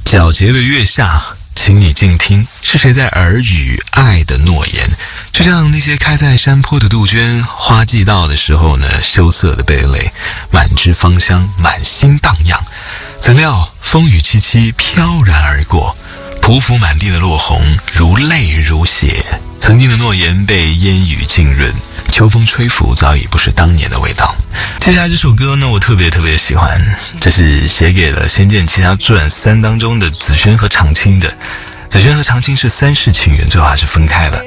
皎洁的月下，请你静听，是谁在耳语爱的诺言？就像那些开在山坡的杜鹃，花季到的时候呢，羞涩的蓓蕾，满枝芳香，满心荡漾。怎料风雨凄凄，飘然而过，匍匐满地的落红，如泪如血。曾经的诺言被烟雨浸润，秋风吹拂，早已不是当年的味道。接下来这首歌呢，我特别喜欢，这是写给了《仙剑奇侠传3》当中的紫萱和长青的。紫萱和长青是3世情缘，最后还是分开了。